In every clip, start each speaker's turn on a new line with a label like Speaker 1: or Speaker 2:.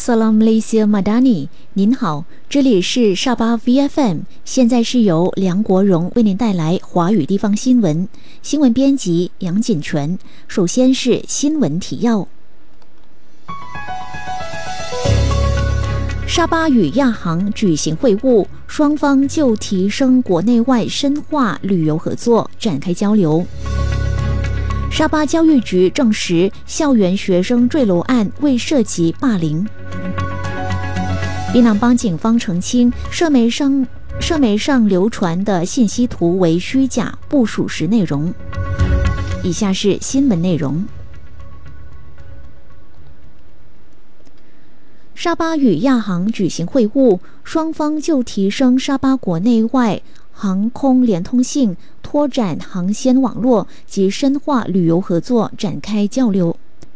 Speaker 1: Salam Malaysia Madani， 您好，这里是沙巴 VFM， 现在是由梁国荣为您带来华语地方新闻。新闻编辑杨锦全。首先是新闻提要。沙巴与亚航举行会晤，双方就提升国内外深化旅游合作展开交流。沙巴教育局证实，校园学生坠楼案未涉及霸凌。槟榔邦警方澄清，社媒上流传的信息图为虚假，不属实内容。以下是新闻内容。沙巴与亚航举行会晤，双方就提升沙巴国内外航空连通性、拓展航线网络及深化旅游合作展开交流。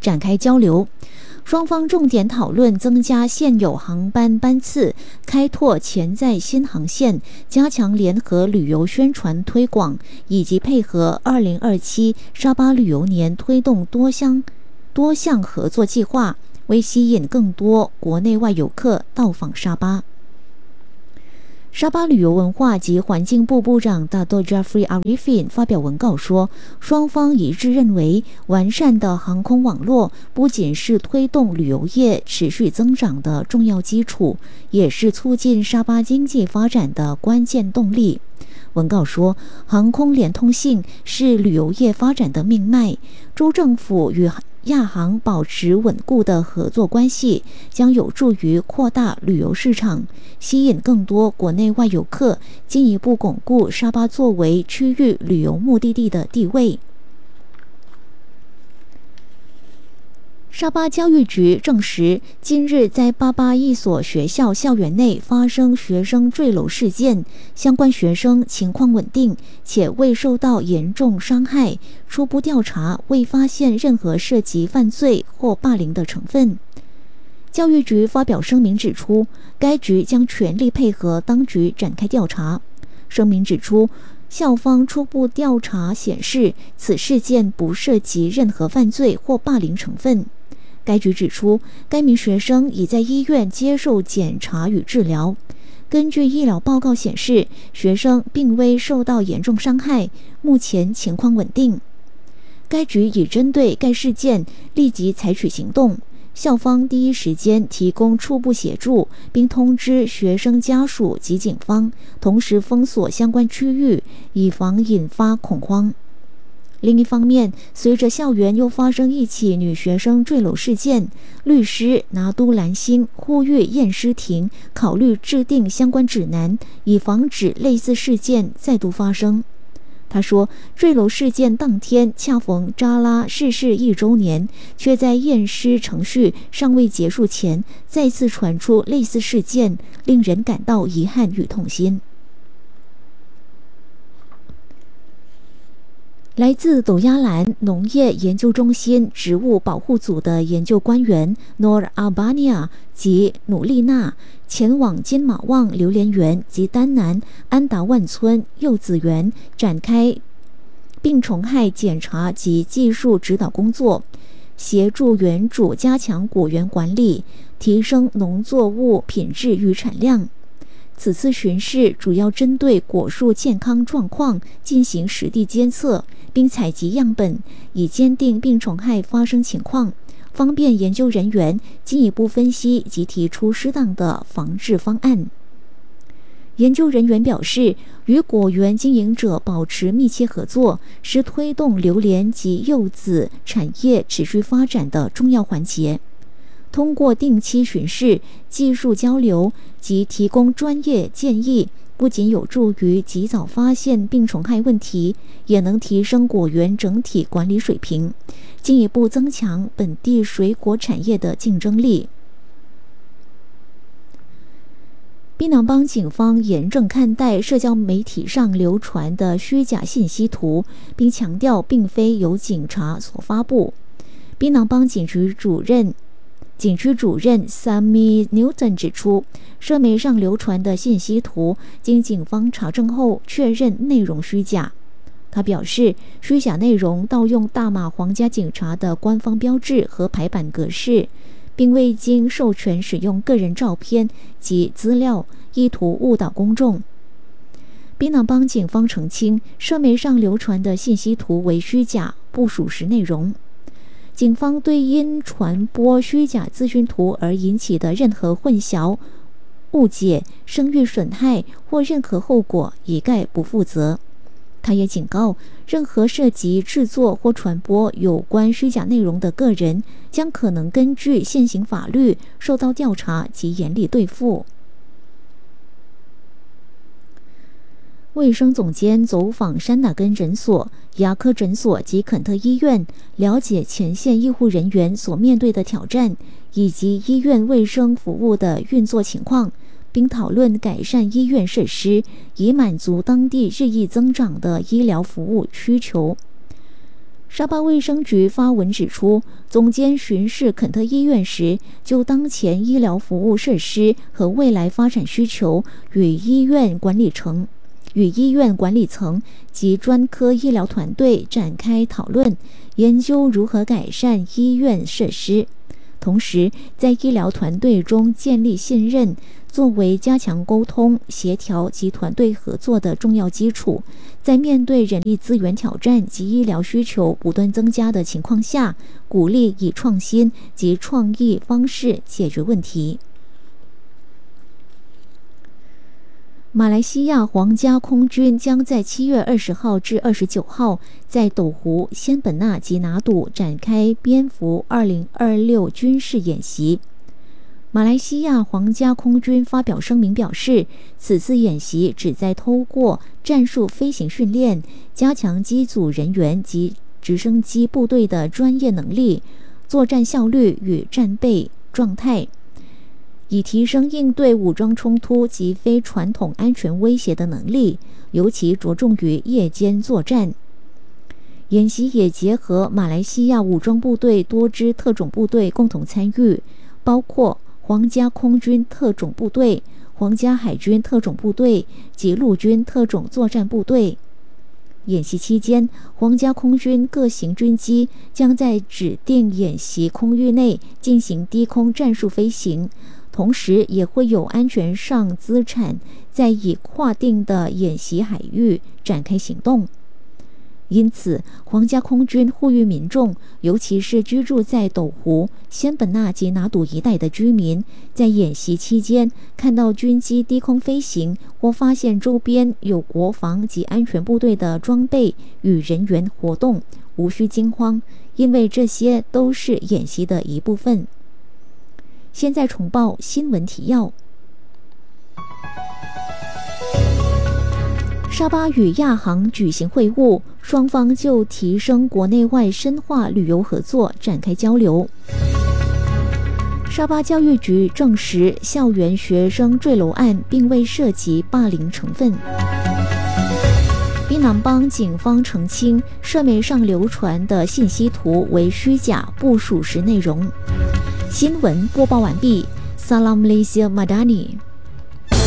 Speaker 1: 双方重点讨论增加现有航班班次、开拓潜在新航线、加强联合旅游宣传推广，以及配合2027沙巴旅游年推动多项合作计划，为吸引更多国内外游客到访沙巴。沙巴旅游文化及环境部部长大多 Jeffrey Arifin 发表文告说，双方一致认为，完善的航空网络不仅是推动旅游业持续增长的重要基础，也是促进沙巴经济发展的关键动力。文告说，航空连通性是旅游业发展的命脉，州政府与亚航保持稳固的合作关系，将有助于扩大旅游市场，吸引更多国内外游客，进一步巩固沙巴作为区域旅游目的地的地位。沙巴教育局证实，近日在巴巴一所学校校园内发生学生坠楼事件，相关学生情况稳定，且未受到严重伤害。初步调查未发现任何涉及犯罪或霸凌的成分。教育局发表声明指出，该局将全力配合当局展开调查。声明指出，校方初步调查显示，此事件不涉及任何犯罪或霸凌成分。该局指出，该名学生已在医院接受检查与治疗。根据医疗报告显示，学生并未受到严重伤害，目前情况稳定。该局已针对该事件立即采取行动，校方第一时间提供初步协助，并通知学生家属及警方，同时封锁相关区域，以防引发恐慌。另一方面，随着校园又发生一起女学生坠楼事件，律师拿督兰星呼吁验尸庭考虑制定相关指南，以防止类似事件再度发生。他说，坠楼事件当天恰逢扎拉逝世1周年，却在验尸程序尚未结束前再次传出类似事件，令人感到遗憾与痛心。来自斗亚兰农业研究中心植物保护组的研究官员 Nor Albania 及努丽娜前往金马旺榴莲园及丹南安达万村柚子园展开病虫害检查及技术指导工作，协助园主加强果园管理，提升农作物品质与产量。此次巡视主要针对果树健康状况进行实地监测，并采集样本，以鉴定病虫害发生情况，方便研究人员进一步分析及提出适当的防治方案。研究人员表示，与果园经营者保持密切合作，是推动榴莲及柚子产业持续发展的重要环节。通过定期巡视、技术交流及提供专业建议，不仅有助于及早发现病虫害问题，也能提升果园整体管理水平，进一步增强本地水果产业的竞争力。槟榔邦警方严正看待社交媒体上流传的虚假信息图，并强调并非由警察所发布。槟榔邦警区主任 Sammy Newton 指出，社媒上流传的信息图经警方查证后确认内容虚假。他表示，虚假内容盗用大马皇家警察的官方标志和排版格式， 并未经授权使用个人照片及资料，意图误导公众。槟榔邦警方澄清，社媒上流传的信息图为虚假，不属实内容。警方对因传播虚假资讯图而引起的任何混淆、误解、声誉损害或任何后果一概不负责。他也警告，任何涉及制作或传播有关虚假内容的个人，将可能根据现行法律受到调查及严厉对付。卫生总监走访山打根诊所、牙科诊所及肯特医院，了解前线医护人员所面对的挑战，以及医院卫生服务的运作情况，并讨论改善医院设施，以满足当地日益增长的医疗服务需求。沙巴卫生局发文指出，总监巡视肯特医院时，就当前医疗服务设施和未来发展需求与医院管理层及专科医疗团队展开讨论，研究如何改善医院设施，同时在医疗团队中建立信任，作为加强沟通、协调及团队合作的重要基础。在面对人力资源挑战及医疗需求不断增加的情况下，鼓励以创新及创意方式解决问题。马来西亚皇家空军将在7月20号至29号在斗湖、仙本那及拿督展开蝙蝠2026军事演习。马来西亚皇家空军发表声明表示，此次演习旨在透过战术飞行训练，加强机组人员及直升机部队的专业能力、作战效率与战备状态，以提升应对武装冲突及非传统安全威胁的能力，尤其着重于夜间作战。演习也结合马来西亚武装部队多支特种部队共同参与，包括皇家空军特种部队、皇家海军特种部队及陆军特种作战部队。演习期间，皇家空军各型军机将在指定演习空域内进行低空战术飞行，同时也会有安全上资产在以划定的演习海域展开行动。因此，皇家空军呼吁民众，尤其是居住在斗湖、仙本那及拿督一带的居民，在演习期间看到军机低空飞行或发现周边有国防及安全部队的装备与人员活动，无需惊慌，因为这些都是演习的一部分。现在重报新闻提要。沙巴与亚航举行会晤，双方就提升国内外深化旅游合作展开交流。沙巴教育局证实，校园学生坠楼案并未涉及霸凌成分。槟榔邦警方澄清，社媒上流传的信息图为虚假，不属实内容。新闻播报完毕。Salam Malaysia Madani。